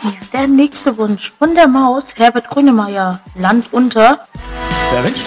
Ja, der nächste Wunsch von der Maus, Herbert Grönemeyer, Land unter. Der Mensch